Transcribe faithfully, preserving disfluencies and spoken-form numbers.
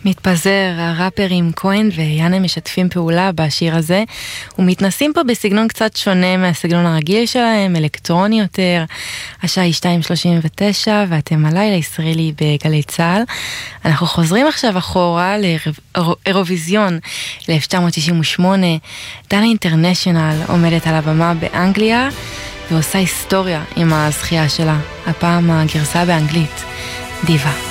מתפזר, הראפרים כהן ויאנה משתפים פעולה בשיר הזה ומתנסים פה בסגנון קצת שונה מהסגנון הרגיל שלהם, אלקטרוני יותר. השעה היא שתיים שלושים ותשע ואתם הלילה ישראלי בגלי צהל. אנחנו חוזרים עכשיו אחורה לאירוויזיון ל-אלף תשע מאות תשעים ושמונה. דנה אינטרנשיונל עומדת על הבמה באנגליה ועושה היסטוריה עם הזכייה שלה, הפעם הגרסה באנגלית, דיבה.